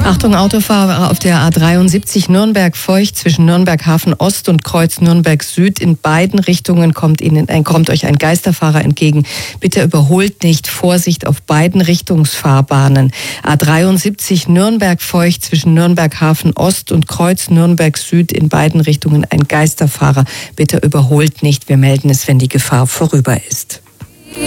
Achtung, Autofahrer auf der A73 Nürnberg-Feucht zwischen Nürnberg-Hafen Ost und Kreuz Nürnberg-Süd. In beiden Richtungen kommt euch ein Geisterfahrer entgegen. Bitte überholt nicht. Vorsicht auf beiden Richtungsfahrbahnen. A73 Nürnberg-Feucht zwischen Nürnberg-Hafen Ost und Kreuz Nürnberg-Süd. In beiden Richtungen ein Geisterfahrer. Bitte überholt nicht. Wir melden es, wenn die Gefahr vorüber ist.